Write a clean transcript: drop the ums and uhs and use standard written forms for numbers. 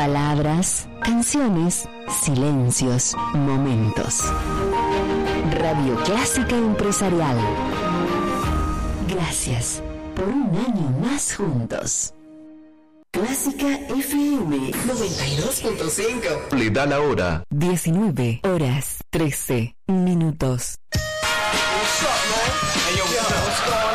Palabras, canciones, silencios, momentos. Radio Clásica Empresarial. Gracias por un año más juntos. Clásica FM 92.5. Le da la hora. 19:13 minutos.